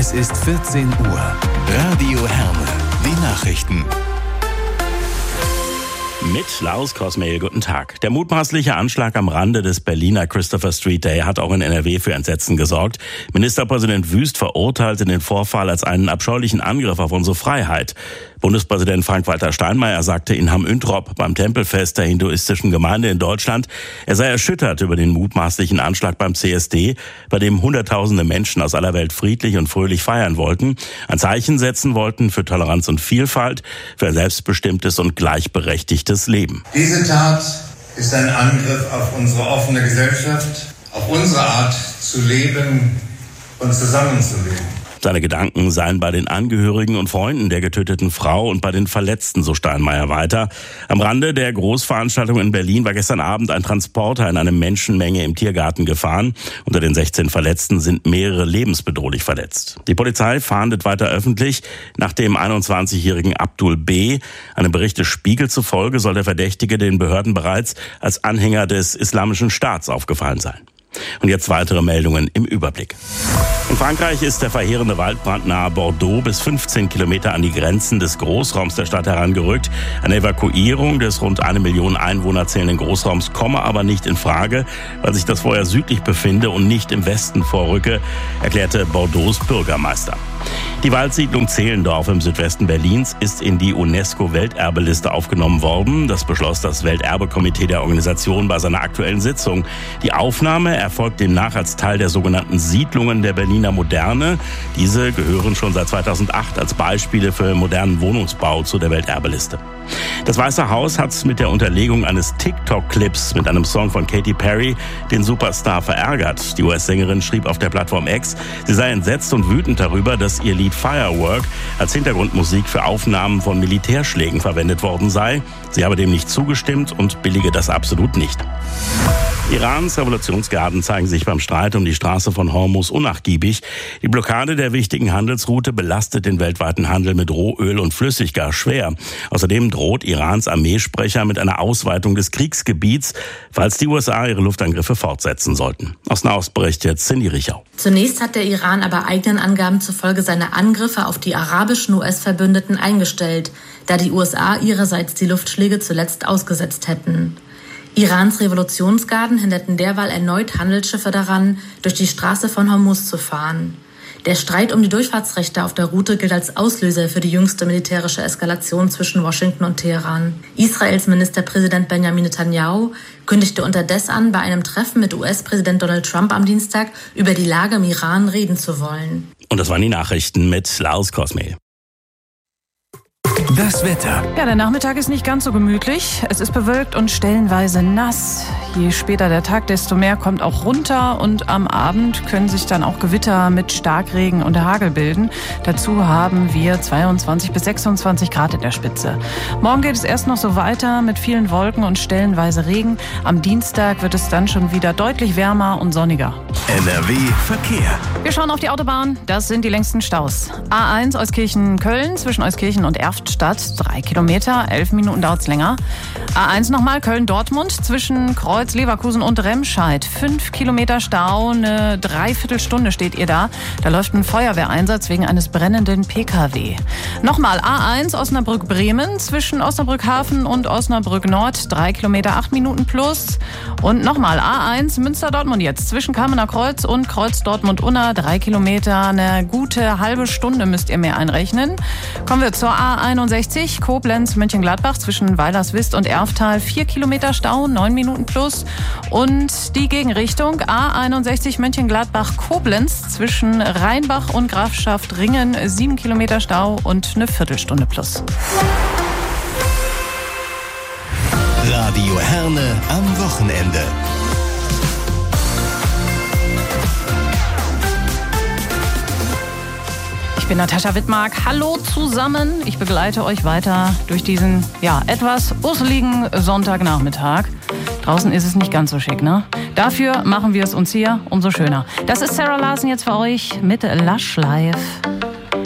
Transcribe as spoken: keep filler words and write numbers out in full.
Es ist vierzehn Uhr. Radio Herne. Die Nachrichten. Mit Lars Kosmehl, guten Tag. Der mutmaßliche Anschlag am Rande des Berliner Christopher Street Day hat auch in N R W für Entsetzen gesorgt. Ministerpräsident Wüst verurteilte den Vorfall als einen abscheulichen Angriff auf unsere Freiheit. Bundespräsident Frank-Walter Steinmeier sagte in Hamm-Üntrop beim Tempelfest der hinduistischen Gemeinde in Deutschland, er sei erschüttert über den mutmaßlichen Anschlag beim C S D, bei dem Hunderttausende Menschen aus aller Welt friedlich und fröhlich feiern wollten, ein Zeichen setzen wollten für Toleranz und Vielfalt, für ein selbstbestimmtes und gleichberechtigtes Leben. Diese Tat ist ein Angriff auf unsere offene Gesellschaft, auf unsere Art zu leben und zusammenzuleben. Seine Gedanken seien bei den Angehörigen und Freunden der getöteten Frau und bei den Verletzten, so Steinmeier weiter. Am Rande der Großveranstaltung in Berlin war gestern Abend ein Transporter in eine Menschenmenge im Tiergarten gefahren. Unter den sechzehn Verletzten sind mehrere lebensbedrohlich verletzt. Die Polizei fahndet weiter öffentlich nach dem einundzwanzigjährigen Abdul B. Einem Bericht des Spiegel zufolge soll der Verdächtige den Behörden bereits als Anhänger des Islamischen Staats aufgefallen sein. Und jetzt weitere Meldungen im Überblick. In Frankreich ist der verheerende Waldbrand nahe Bordeaux bis fünfzehn Kilometer an die Grenzen des Großraums der Stadt herangerückt. Eine Evakuierung des rund eine Million Einwohner zählenden Großraums komme aber nicht in Frage, weil sich das Feuer südlich befinde und nicht im Westen vorrücke, erklärte Bordeaux' Bürgermeister. Die Waldsiedlung Zehlendorf im Südwesten Berlins ist in die UNESCO-Welterbeliste aufgenommen worden. Das beschloss das Welterbekomitee der Organisation bei seiner aktuellen Sitzung. Die Aufnahme erfolgt demnach als Teil der sogenannten Siedlungen der Berliner Moderne. Diese gehören schon seit zweitausendacht als Beispiele für modernen Wohnungsbau zu der Welterbeliste. Das Weiße Haus hat mit der Unterlegung eines TikTok-Clips mit einem Song von Katy Perry den Superstar verärgert. Die U S-Sängerin schrieb auf der Plattform X, sie sei entsetzt und wütend darüber, dass ihr Lied Firework als Hintergrundmusik für Aufnahmen von Militärschlägen verwendet worden sei. Sie habe dem nicht zugestimmt und billige das absolut nicht. Irans Revolutionsgarden zeigen sich beim Streit um die Straße von Hormuz unnachgiebig. Die Blockade der wichtigen Handelsroute belastet den weltweiten Handel mit Rohöl und Flüssiggas schwer. Außerdem droht Irans Armeesprecher mit einer Ausweitung des Kriegsgebiets, falls die U S A ihre Luftangriffe fortsetzen sollten. Aus Nahost berichtet Cindy Richau. Zunächst hat der Iran aber eigenen Angaben zufolge seine Angriffe auf die arabischen U S-Verbündeten eingestellt, da die U S A ihrerseits die Luftschläge zuletzt ausgesetzt hätten. Irans Revolutionsgarden hinderten derweil erneut Handelsschiffe daran, durch die Straße von Hormuz zu fahren. Der Streit um die Durchfahrtsrechte auf der Route gilt als Auslöser für die jüngste militärische Eskalation zwischen Washington und Teheran. Israels Ministerpräsident Benjamin Netanyahu kündigte unterdessen an, bei einem Treffen mit U S-Präsident Donald Trump am Dienstag über die Lage im Iran reden zu wollen. Und das waren die Nachrichten mit Lars Kosmehl. Das Wetter. Ja, der Nachmittag ist nicht ganz so gemütlich. Es ist bewölkt und stellenweise nass. Je später der Tag, desto mehr kommt auch runter. Und am Abend können sich dann auch Gewitter mit Starkregen und Hagel bilden. Dazu haben wir zweiundzwanzig bis sechsundzwanzig Grad in der Spitze. Morgen geht es erst noch so weiter mit vielen Wolken und stellenweise Regen. Am Dienstag wird es dann schon wieder deutlich wärmer und sonniger. N R W Verkehr. Wir schauen auf die Autobahn. Das sind die längsten Staus. A eins Euskirchen-Köln zwischen Euskirchen und Erftstadt. Drei Kilometer, elf Minuten dauert's länger. A eins nochmal, Köln-Dortmund zwischen Kreuz, Leverkusen und Remscheid. Fünf Kilometer Stau, eine Dreiviertelstunde steht ihr da. Da läuft ein Feuerwehreinsatz wegen eines brennenden P K W. Nochmal A eins Osnabrück-Bremen zwischen Osnabrück-Hafen und Osnabrück-Nord. Drei Kilometer, acht Minuten plus. Und nochmal A eins Münster-Dortmund jetzt zwischen Kamener Kreuz und Kreuz-Dortmund-Unna. Drei Kilometer, eine gute halbe Stunde müsst ihr mehr einrechnen. Kommen wir zur A einundsechzig Koblenz-Mönchengladbach zwischen Weilerswist und Erftal. Vier Kilometer Stau, neun Minuten plus. Und die Gegenrichtung A einundsechzig Mönchengladbach-Koblenz zwischen Rheinbach und Grafschaft-Ringen. Sieben Kilometer Stau und eine Viertelstunde plus. Radio Herne am Wochenende. Ich bin Natascha Wittmark. Hallo zusammen. Ich begleite euch weiter durch diesen, ja, etwas urseligen Sonntagnachmittag. Draußen ist es nicht ganz so schick, ne? Dafür machen wir es uns hier umso schöner. Das ist Sarah Larsen jetzt für euch mit Lush Life.